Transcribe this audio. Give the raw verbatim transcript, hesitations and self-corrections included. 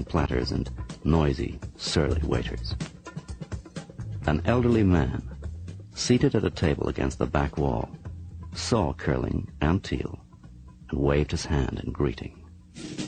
platters and noisy, surly waiters. An elderly man, seated at a table against the back wall, saw Curling and Teal and waved his hand in greeting.